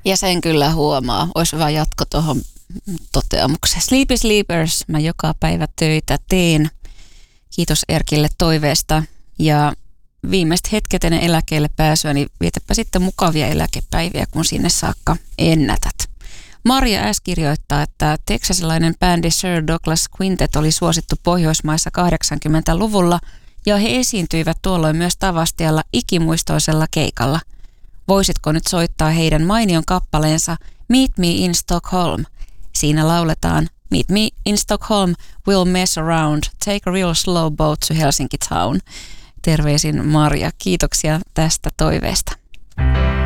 Ja sen kyllä huomaa. Olisi hyvä jatko tuohon toteamukseen. Sleepy Sleepers, mä joka päivä töitä teen. Kiitos Erkille toiveesta. Ja viimeiset hetket ennen eläkkeelle pääsyä, niin vietäpä sitten mukavia eläkepäiviä, kun sinne saakka ennätät. Marja S. kirjoittaa, että teksasilainen bändi Sir Douglas Quintet oli suosittu Pohjoismaissa 80-luvulla ja he esiintyivät tuolloin myös Tavastialla ikimuistoisella keikalla. Voisitko nyt soittaa heidän mainion kappaleensa Meet Me in Stockholm? Siinä lauletaan Meet me in Stockholm, we'll mess around, take a real slow boat to Helsinki town. Terveisin Marja, kiitoksia tästä toiveesta.